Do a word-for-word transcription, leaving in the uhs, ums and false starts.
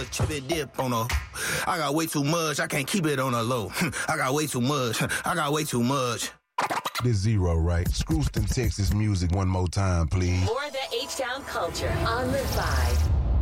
much chip and dip on her. I got way too much, I can't keep it on a low. I got way too much, I got way too much. This Zero, right? Scrooston, Texas music one more time, please. More of the H-Town culture on the Vibe.